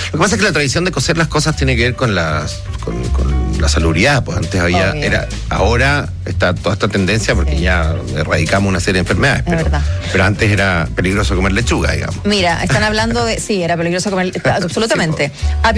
Lo que pasa es que la tradición de cocer las cosas tiene que ver con la salubridad, pues antes ahora está toda esta tendencia porque ya erradicamos una serie de enfermedades, pero antes era peligroso comer lechuga, digamos. Mira, están hablando de, sí, era peligroso comer, absolutamente. Sí,